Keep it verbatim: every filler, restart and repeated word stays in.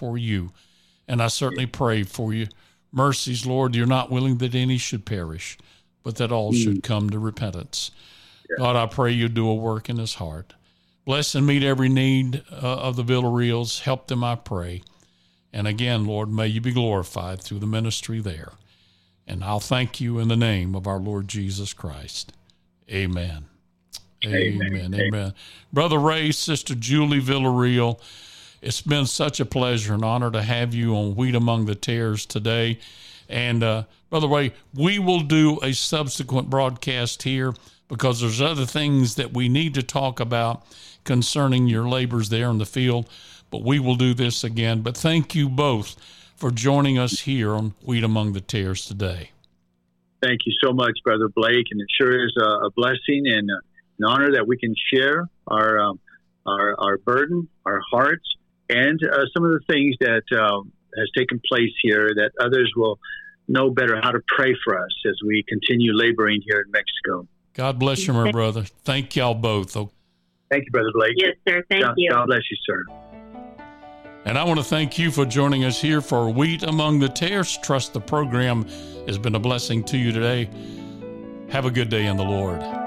for you. And I certainly pray for you. Mercies, Lord, you're not willing that any should perish, but that all mm. should come to repentance. Yeah. God, I pray you do a work in his heart. Bless and meet every need uh, of the Villareals. Help them, I pray. And again, Lord, may you be glorified through the ministry there. And I'll thank you in the name of our Lord Jesus Christ. Amen. Amen. Amen. Amen. Brother Ray, Sister Julie Villarreal, it's been such a pleasure and honor to have you on Wheat Among the Tares today. And, uh, Brother Ray, we will do a subsequent broadcast here because there's other things that we need to talk about concerning your labors there in the field, but we will do this again. But thank you both for joining us here on Wheat Among the Tares today. Thank you so much, Brother Blake, and it sure is a, a blessing and an honor that we can share our um, our, our burden, our hearts, and uh, some of the things that uh, has taken place here that others will know better how to pray for us as we continue laboring here in Mexico. God bless you, my brother. Thank y'all both. Thank you, Brother Blake. Yes, sir. Thank God, you. God bless you, sir. And I want to thank you for joining us here for Wheat Among the Tares. Trust the program has been a blessing to you today. Have a good day in the Lord.